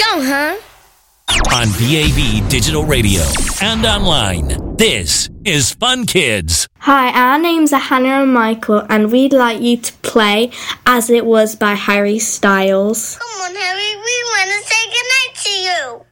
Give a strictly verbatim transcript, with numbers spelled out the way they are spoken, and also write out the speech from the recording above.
song, huh? On D A B Digital Radio and online, this is Fun Kids. Hi, our names are Hannah and Michael, and we'd like you to play As It Was by Harry Styles. Come on, Harry, we want to say goodnight to you.